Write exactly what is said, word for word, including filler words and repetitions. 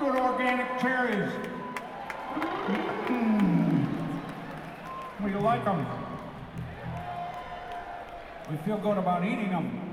good organic cherries. Mm. We like them. We feel good about eating them.